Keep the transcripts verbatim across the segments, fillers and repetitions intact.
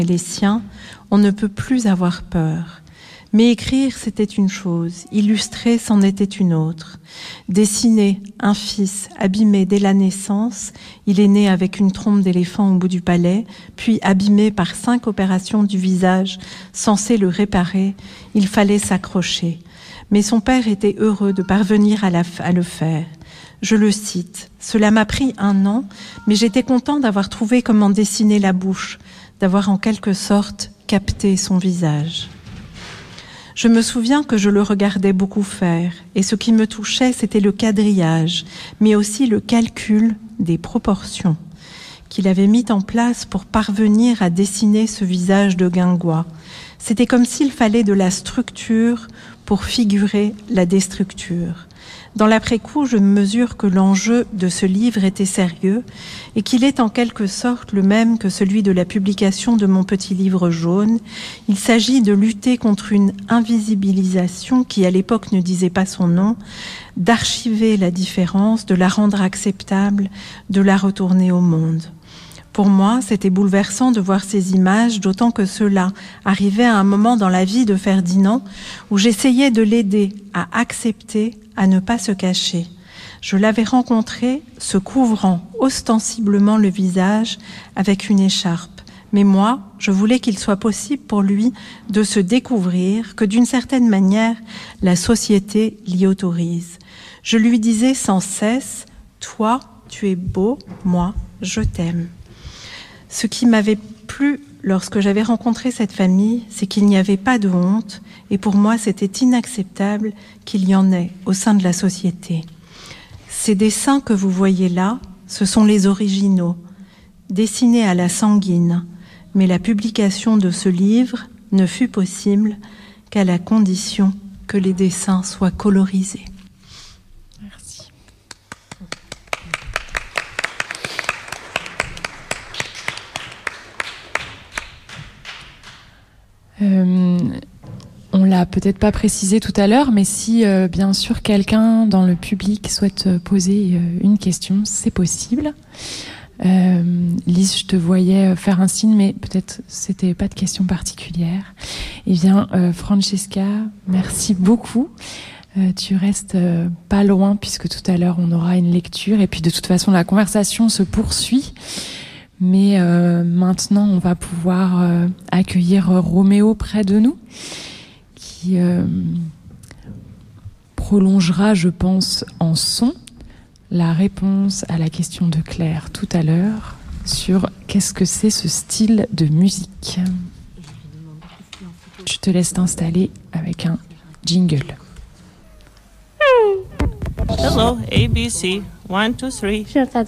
les siens, on ne peut plus avoir peur. Mais écrire, c'était une chose, illustrer, c'en était une autre. Dessiner un fils abîmé dès la naissance, il est né avec une trompe d'éléphant au bout du palais, puis abîmé par cinq opérations du visage, censées le réparer, il fallait s'accrocher. Mais son père était heureux de parvenir à, la, à le faire. Je le cite, « Cela m'a pris un an, mais j'étais content d'avoir trouvé comment dessiner la bouche, d'avoir en quelque sorte capté son visage. » Je me souviens que je le regardais beaucoup faire, et ce qui me touchait, c'était le quadrillage, mais aussi le calcul des proportions qu'il avait mis en place pour parvenir à dessiner ce visage de guingois. C'était comme s'il fallait de la structure pour figurer la déstructure. Dans l'après-coup, je mesure que l'enjeu de ce livre était sérieux et qu'il est en quelque sorte le même que celui de la publication de mon petit livre jaune. Il s'agit de lutter contre une invisibilisation qui, à l'époque, ne disait pas son nom, d'archiver la différence, de la rendre acceptable, de la retourner au monde. Pour moi, c'était bouleversant de voir ces images, d'autant que cela arrivait à un moment dans la vie de Ferdinand où j'essayais de l'aider à accepter, à ne pas se cacher. Je l'avais rencontré se couvrant ostensiblement le visage avec une écharpe. Mais moi, je voulais qu'il soit possible pour lui de se découvrir, que d'une certaine manière, la société l'y autorise. Je lui disais sans cesse « Toi, tu es beau, moi, je t'aime ». Ce qui m'avait plu lorsque j'avais rencontré cette famille, c'est qu'il n'y avait pas de honte, et pour moi, c'était inacceptable qu'il y en ait au sein de la société. Ces dessins que vous voyez là, ce sont les originaux, dessinés à la sanguine, mais la publication de ce livre ne fut possible qu'à la condition que les dessins soient colorisés. Merci. Euh, on l'a peut-être pas précisé tout à l'heure, mais si euh, bien sûr quelqu'un dans le public souhaite poser euh, une question, c'est possible. Euh, Lise, je te voyais faire un signe, mais peut-être c'était pas de question particulière. Eh bien, euh, Francesca, merci beaucoup. Euh, tu restes euh, pas loin puisque tout à l'heure on aura une lecture et puis de toute façon la conversation se poursuit. Mais euh, maintenant, on va pouvoir euh, accueillir Roméo près de nous, qui euh, prolongera, je pense, en son, la réponse à la question de Claire tout à l'heure sur qu'est-ce que c'est ce style de musique. Je te laisse t'installer avec un jingle. Hello, A, B, C, one, two, three.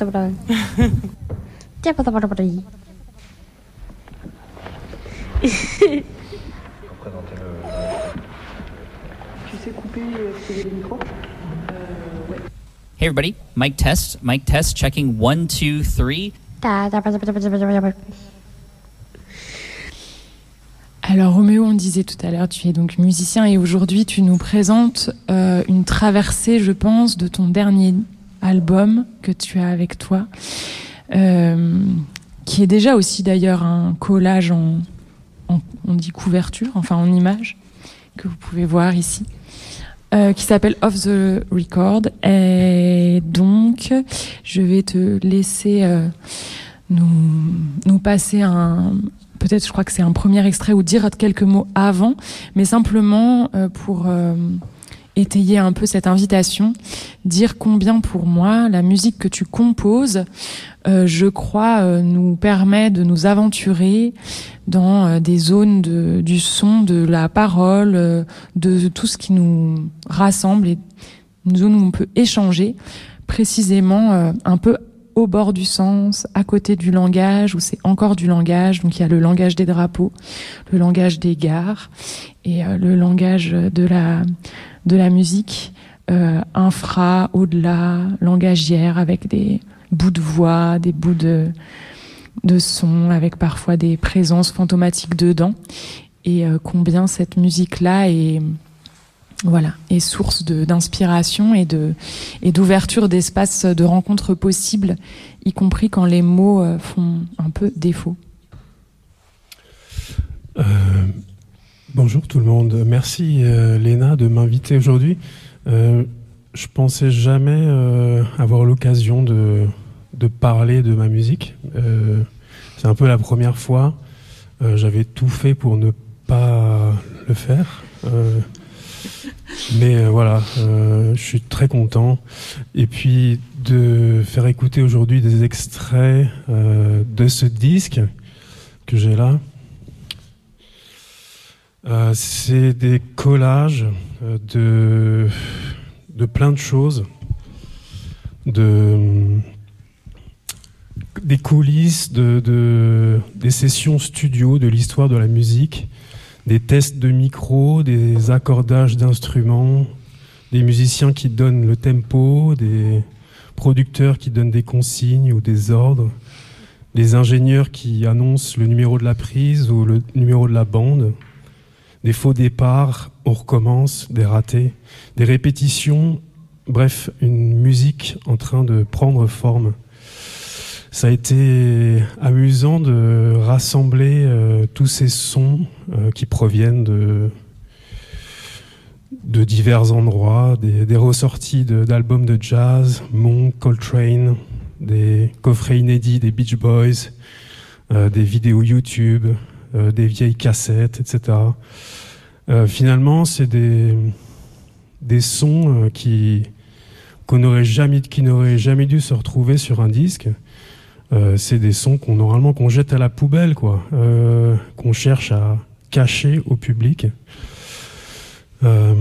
Hey everybody, mic test, mic test, checking one, two, three. Alors Roméo, on disait tout à l'heure, tu es donc musicien et aujourd'hui tu nous présentes euh, une traversée, je pense, de ton dernier album que tu as avec toi. Euh, qui est déjà aussi d'ailleurs un collage en, en on dit couverture, enfin en image, que vous pouvez voir ici, euh, qui s'appelle Off the Record. Et donc, je vais te laisser euh, nous, nous passer un... Peut-être, je crois que c'est un premier extrait, ou dire quelques mots avant, mais simplement euh, pour... Euh, étayer un peu cette invitation, dire combien pour moi la musique que tu composes, euh, je crois, euh, nous permet de nous aventurer dans euh, des zones de, du son, de la parole, euh, de tout ce qui nous rassemble, et une zone où on peut échanger précisément euh, un peu au bord du sens, à côté du langage, où c'est encore du langage. Donc il y a le langage des drapeaux, le langage des gares et euh, le langage de la de la musique euh, infra, au-delà, langagière, avec des bouts de voix, des bouts de de son, avec parfois des présences fantomatiques dedans. Et euh, combien cette musique-là est voilà, est source de, d'inspiration et de et d'ouverture d'espace de rencontres possibles, y compris quand les mots euh, font un peu défaut. Bonjour tout le monde. Merci euh, Léna de m'inviter aujourd'hui. Euh, je pensais jamais euh, avoir l'occasion de, de parler de ma musique. Euh, c'est un peu la première fois. Euh, j'avais tout fait pour ne pas le faire. Euh, mais euh, voilà, euh, je suis très content. Et puis de faire écouter aujourd'hui des extraits euh, de ce disque que j'ai là. Euh, c'est des collages euh, de, de plein de choses, de, des coulisses, de, de, des sessions studio, de l'histoire de la musique, des tests de micro, des accordages d'instruments, des musiciens qui donnent le tempo, des producteurs qui donnent des consignes ou des ordres, des ingénieurs qui annoncent le numéro de la prise ou le numéro de la bande. Des faux départs, on recommence, des ratés, des répétitions, bref, une musique en train de prendre forme. Ça a été amusant de rassembler euh, tous ces sons euh, qui proviennent de, de divers endroits, des, des ressorties de, d'albums de jazz, Monk, Coltrane, des coffrets inédits des Beach Boys, euh, des vidéos YouTube, Euh, des vieilles cassettes, et cetera. Euh, finalement, c'est des, des sons euh, qui, qu'on n'aurait jamais, qui n'auraient jamais dû se retrouver sur un disque. Euh, c'est des sons qu'on, normalement, qu'on jette à la poubelle, quoi, euh, qu'on cherche à cacher au public. Euh,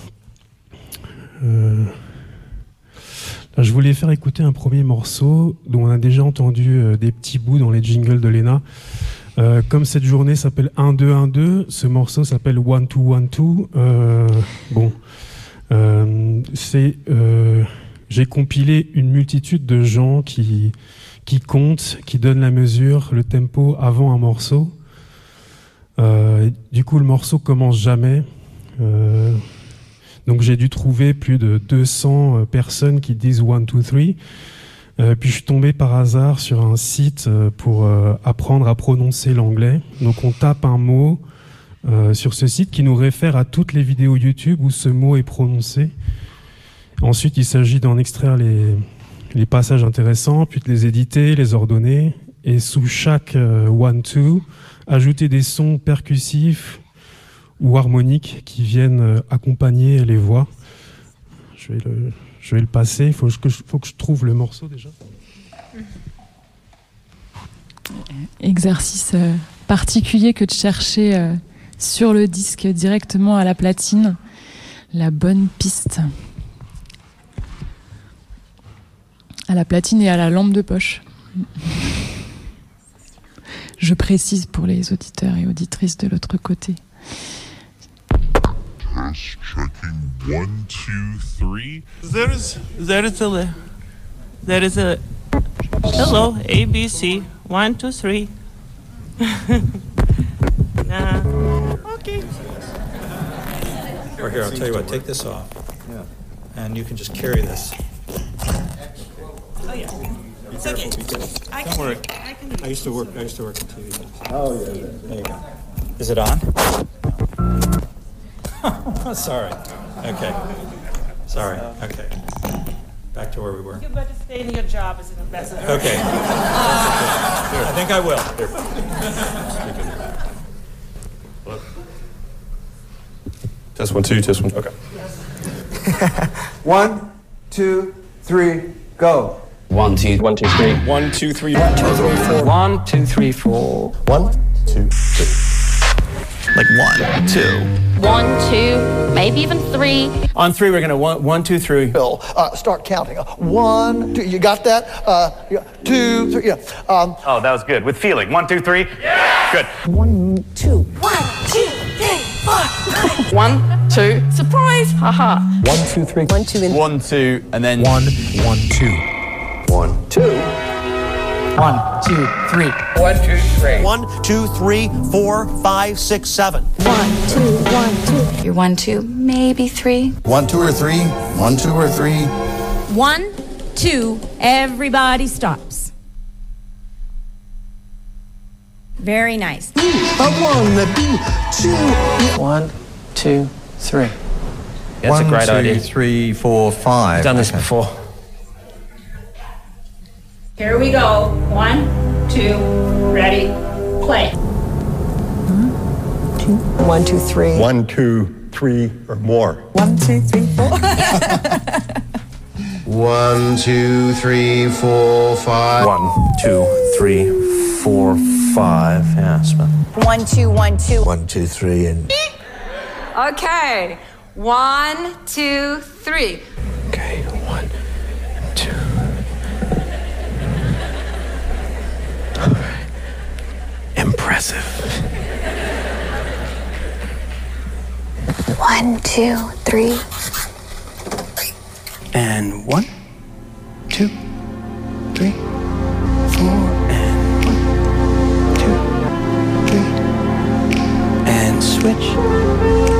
euh, là, je voulais faire écouter un premier morceau dont on a déjà entendu euh, des petits bouts dans les jingles de Léna. Euh, comme cette journée s'appelle un deux un deux, ce morceau s'appelle one two one two. Euh, bon, euh, c'est, euh, j'ai compilé une multitude de gens qui, qui comptent, qui donnent la mesure, le tempo avant un morceau. Euh, du coup, le morceau commence jamais. Euh, donc j'ai dû trouver plus de deux cents personnes qui disent one two three. Euh, puis je suis tombé par hasard sur un site euh, pour euh, apprendre à prononcer l'anglais. Donc on tape un mot euh, sur ce site qui nous réfère à toutes les vidéos YouTube où ce mot est prononcé. Ensuite, il s'agit d'en extraire les, les passages intéressants, puis de les éditer, les ordonner, et sous chaque euh, one two, ajouter des sons percussifs ou harmoniques qui viennent euh, accompagner les voix. Je vais le... Je vais le passer, il faut que, faut que je trouve le morceau déjà. Exercice euh, particulier que de chercher euh, sur le disque directement à la platine la bonne piste. À la platine et à la lampe de poche. Je précise pour les auditeurs et auditrices de l'autre côté. Test checking one, two, three. That is, that is a, that is a, hello, A, B, C, one, two, three. Nah. Okay. Or here, I'll tell you what, take this off. Yeah. And you can just carry this. Oh yeah. It's okay. I Don't worry. I, can I used to work, I used to work in T V. Oh, yeah, yeah. There you go. Is it on? Sorry. Okay. Sorry. Okay. Back to where we were. You better stay in your job as an ambassador. Okay. I think I will. Test one, two, test one. Okay. One, two, three, go. One, two, one, two, three. One, two, three. One, two, three, four. One, two, three, four. One, two, three. Like one, two. One, two, maybe even three. On three, we're gonna one, one, two, three. Bill, uh, start counting. Uh, One, two, you got that? Uh, yeah, two, three, yeah. Um, Oh, that was good. With feeling. One, two, three. Yeah! Good. One, two. One, two, three, four. One, two. Surprise! Haha. one, two, three. One, two, and One, two, and then One, one, two. One, two. One, two, three. One, two, three. one, two, three, four, five, six, seven. one, two, one, two. You're one, two, maybe three. One, two, or three. One, two, or three. One, two, everybody stops. Very nice. A one, a two. One, two, three. That's One, a great two, idea. three, four, five. I've done this Okay. before. Here we go. One, two, ready, play. One, two, three. One, two, three, or more. One, two, three, four. One, two, three, four, five. One, two, three, four, five. Yeah, spin. One, two, one, two. One, two, three, and. Okay. One, two, three. Okay, one, two. Impressive. One, two, three. And one.